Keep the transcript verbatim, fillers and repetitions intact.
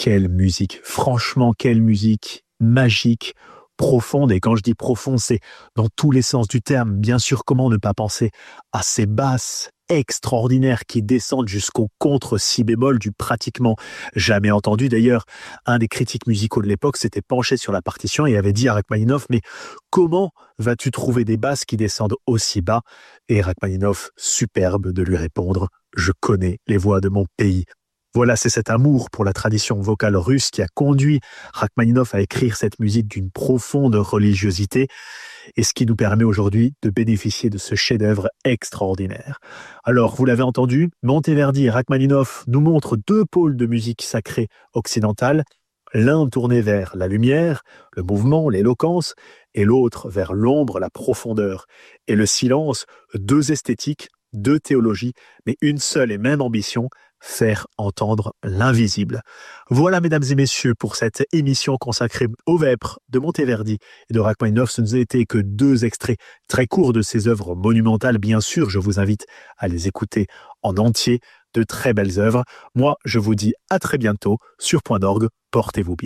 quelle musique! Franchement, quelle musique magique, profonde et quand je dis profond, c'est dans tous les sens du terme. Bien sûr, comment ne pas penser à ces basses extraordinaires qui descendent jusqu'au contre si bémol du pratiquement jamais entendu. D'ailleurs, un des critiques musicaux de l'époque s'était penché sur la partition et avait dit à Rachmaninoff: «Mais comment vas-tu trouver des basses qui descendent aussi bas?» Et Rachmaninoff, superbe de lui répondre: «Je connais les voix de mon pays». Voilà, c'est cet amour pour la tradition vocale russe qui a conduit Rachmaninoff à écrire cette musique d'une profonde religiosité et ce qui nous permet aujourd'hui de bénéficier de ce chef-d'œuvre extraordinaire. Alors, vous l'avez entendu, Monteverdi et Rachmaninoff nous montrent deux pôles de musique sacrée occidentale, l'un tourné vers la lumière, le mouvement, l'éloquence, et l'autre vers l'ombre, la profondeur et le silence, deux esthétiques, deux théologies, mais une seule et même ambition, faire entendre l'invisible. Voilà, mesdames et messieurs, pour cette émission consacrée aux Vêpres de Monteverdi et de Rachmaninoff. Ce n'a été que deux extraits très courts de ces œuvres monumentales. Bien sûr, je vous invite à les écouter en entier, de très belles œuvres. Moi, je vous dis à très bientôt sur Point d'Orgue. Portez-vous bien.